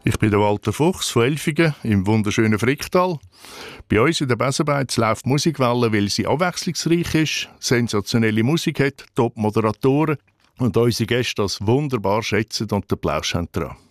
Ich bin der Walter Fuchs von Elfingen im wunderschönen Fricktal. Bei uns in der Besenbeiz läuft Musikwelle, weil sie abwechslungsreich ist, sensationelle Musik hat, Top-Moderatoren und unsere Gäste das wunderbar schätzen und den Plausch haben dran.